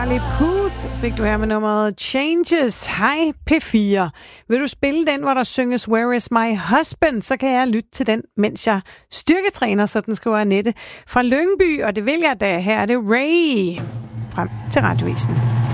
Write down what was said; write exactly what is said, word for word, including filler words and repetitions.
Charlie Puth fik du her med nummeret Changes. Hej P fire. Vil du spille den, hvor der synges Where is my husband? Så kan jeg lytte til den, mens jeg styrketræner, så den skriver Annette fra Lyngby. Og det vil jeg da. Her er det Ray frem til Radiovisen.